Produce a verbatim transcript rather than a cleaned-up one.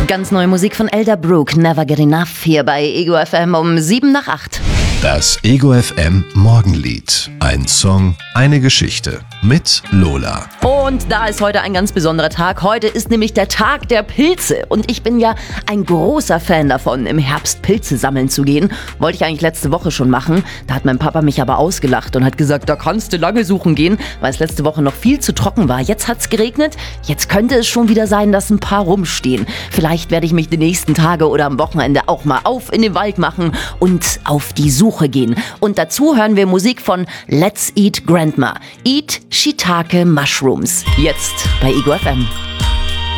Ganz neue Musik von Elderbrook, Never Get Enough, hier bei Ego F M um sieben nach acht. Das Ego F M Morgenlied. Ein Song, eine Geschichte mit Lola. Und da ist heute ein ganz besonderer Tag. Heute ist nämlich der Tag der Pilze. Und ich bin ja ein großer Fan davon, im Herbst Pilze sammeln zu gehen. Wollte ich eigentlich letzte Woche schon machen. Da hat mein Papa mich aber ausgelacht und hat gesagt, da kannst du lange suchen gehen, weil es letzte Woche noch viel zu trocken war. Jetzt hat's geregnet. Jetzt könnte es schon wieder sein, dass ein paar rumstehen. Vielleicht werde ich mich die nächsten Tage oder am Wochenende auch mal auf in den Wald machen und auf die Suche gehen. Und dazu hören wir Musik von Let's Eat Grandma. Eat Shiitake Mushrooms. Jetzt bei Ego F M.